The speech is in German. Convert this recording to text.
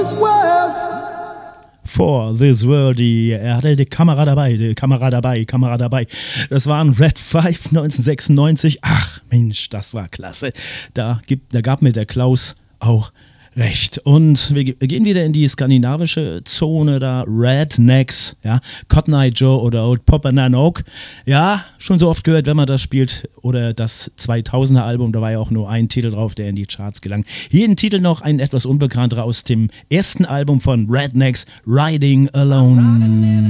For This World, er hatte die Kamera dabei. Das waren Red 5 1996. Ach Mensch, das war klasse. Da gab mir der Klaus auch recht. Und wir gehen wieder in die skandinavische Zone, da Rednecks, ja, Cotton Eye Joe oder Old Papa Nanook. Ja, schon so oft gehört, wenn man das spielt. Oder das 2000er Album, da war ja auch nur ein Titel drauf, der in die Charts gelang. Hier ein Titel noch, ein etwas unbekannter aus dem ersten Album von Rednecks, Riding Alone.